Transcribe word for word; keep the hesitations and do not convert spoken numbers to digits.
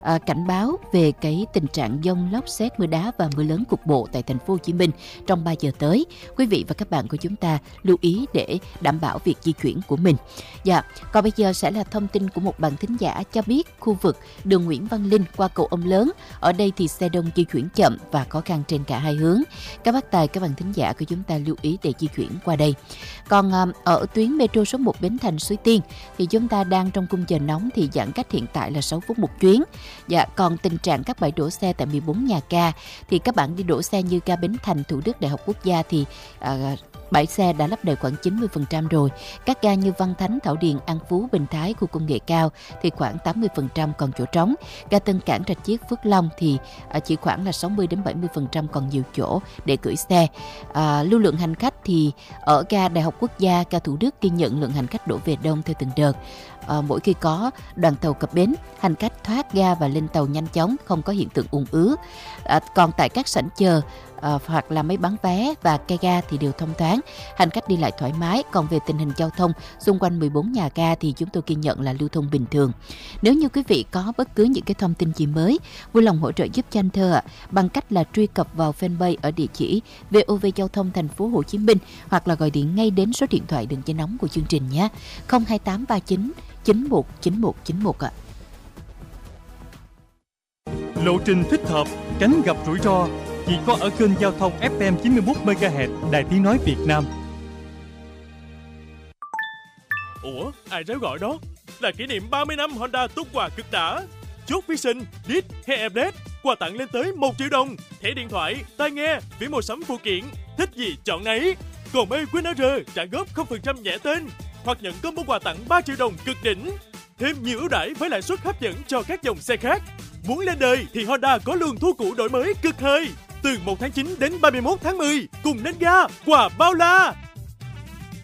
À, cảnh báo về cái tình trạng dông lốc sét mưa đá và mưa lớn cục bộ tại thành phố Hồ Chí Minh trong ba giờ tới. Quý vị và các bạn của chúng ta lưu ý để đảm bảo việc di chuyển của mình. Dạ, còn bây giờ sẽ là thông tin của một bạn thính giả cho biết khu vực đường Nguyễn Văn Linh qua cầu Ông Lớn. Ở đây thì xe đông di chuyển chậm và khó khăn trên cả hai hướng. Các bác tài, các bạn thính giả của chúng ta lưu ý để di chuyển qua đây. Còn à, ở tuyến metro số một Bến Thành Suối Tiên thì chúng ta đang trong khung giờ nóng thì giãn cách hiện tại là sáu phút một chuyến. Dạ, còn tình trạng các bãi đổ xe tại mười bốn nhà ga thì các bạn đi đổ xe như ga Bến Thành, Thủ Đức, Đại học Quốc gia thì à, bãi xe đã lấp đầy khoảng chín mươi phần trăm rồi. Các ga như Văn Thánh, Thảo Điền, An Phú, Bình Thái, khu công nghệ cao thì khoảng tám mươi phần trăm còn chỗ trống. Ga Tân Cảng, Rạch Chiếc, Phước Long thì à, chỉ khoảng là sáu mươi đến bảy mươi phần trăm còn nhiều chỗ để gửi xe. À, lưu lượng hành khách thì ở ga Đại học Quốc gia, ga Thủ Đức ghi nhận lượng hành khách đổ về đông theo từng đợt. À, mỗi khi có đoàn tàu cập bến, hành khách thoát ga và lên tàu nhanh chóng, không có hiện tượng ùn ứ. À, còn tại các sảnh chờ à, hoặc là máy bán vé và cây ga thì đều thông thoáng, hành khách đi lại thoải mái. Còn về tình hình giao thông xung quanh mười bốn nhà ga thì chúng tôi ghi nhận là lưu thông bình thường. Nếu như quý vị có bất cứ những cái thông tin gì mới, vui lòng hỗ trợ giúp cho anh Thơ ạ, bằng cách là truy cập vào fanpage ở địa chỉ vê o vê Giao thông Thành phố Hồ Chí Minh hoặc là gọi điện ngay đến số điện thoại đường dây nóng của chương trình nhé, không hai tám ba chín chín một chín một chín một ạ. Lộ trình thích hợp, tránh gặp rủi ro chỉ có ở kênh giao thông ép em chín mươi mốt mê ga héc Đài Tiếng nói Việt Nam. Ủa, ai réo gọi đó? Là kỷ niệm ba mươi năm Honda tung quà cực đã. Chốt phí sinh, đít hay em đét, quà tặng lên tới một triệu đồng, thẻ điện thoại, tai nghe, phí mua sắm phụ kiện, thích gì chọn nấy. Còn mê quy en rờ trả góp không phần trăm nhẹ tên, hoặc nhận combo quà tặng ba triệu đồng cực đỉnh. Thêm nhiều ưu đãi với lãi suất hấp dẫn cho các dòng xe khác. Muốn lên đời thì Honda có lương thu cũ đổi mới cực hời. Từ một tháng chín đến ba mươi mốt tháng mười, cùng lên ga, quà bao la.